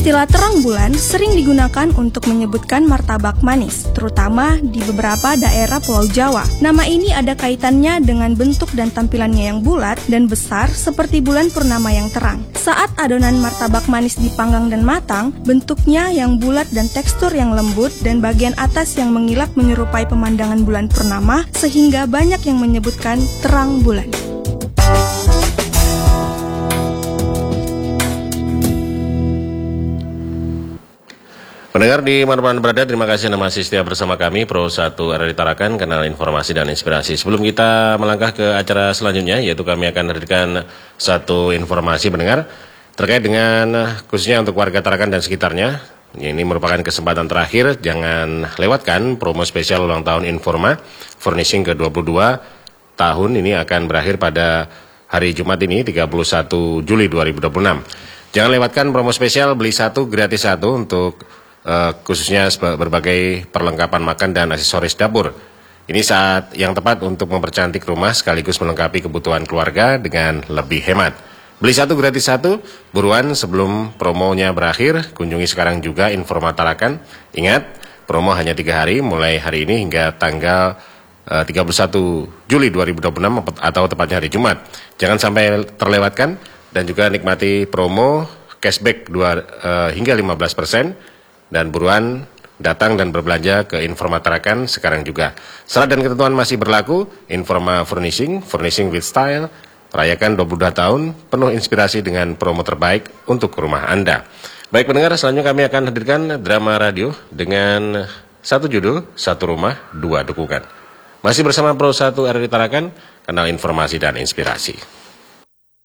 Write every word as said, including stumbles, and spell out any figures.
Istilah terang bulan sering digunakan untuk menyebutkan martabak manis, terutama di beberapa daerah Pulau Jawa. Nama ini ada kaitannya dengan bentuk dan tampilannya yang bulat dan besar seperti bulan purnama yang terang. Saat adonan martabak manis dipanggang dan matang, bentuknya yang bulat dan tekstur yang lembut dan bagian atas yang mengilap menyerupai pemandangan bulan purnama sehingga banyak yang menyebutkan terang bulan. Pendengar di mana-mana berada, terima kasih Anda masih setia bersama kami Pro satu R R I Tarakan, kanal informasi dan inspirasi. Sebelum kita melangkah ke acara selanjutnya, yaitu kami akan hadirkan satu informasi pendengar terkait dengan khususnya untuk warga Tarakan dan sekitarnya. Ini merupakan kesempatan terakhir, jangan lewatkan promo spesial ulang tahun Informa Furnishing ke dua puluh dua tahun ini akan berakhir pada hari Jumat ini tiga puluh satu Juli dua ribu dua puluh enam. Jangan lewatkan promo spesial beli satu gratis satu untuk Uh, khususnya berbagai perlengkapan makan dan aksesoris dapur. Ini saat yang tepat untuk mempercantik rumah sekaligus melengkapi kebutuhan keluarga dengan lebih hemat. Beli satu gratis satu, buruan sebelum promonya berakhir. Kunjungi sekarang juga Informa Tarakan. Ingat, promo hanya tiga hari, mulai hari ini hingga tanggal uh, tiga puluh satu Juli dua ribu dua puluh enam atau tepatnya hari Jumat. Jangan sampai terlewatkan dan juga nikmati promo cashback dua uh, hingga lima belas persen. Dan buruan datang dan berbelanja ke Informa Tarakan sekarang juga. Syarat dan ketentuan masih berlaku. Informa Furnishing, Furnishing with Style, rayakan dua puluh dua tahun, penuh inspirasi dengan promo terbaik untuk rumah Anda. Baik pendengar, selanjutnya kami akan hadirkan drama radio dengan satu judul, Satu Rumah, Dua Dukungan. Masih bersama Pro satu R R I Tarakan, kanal informasi dan inspirasi.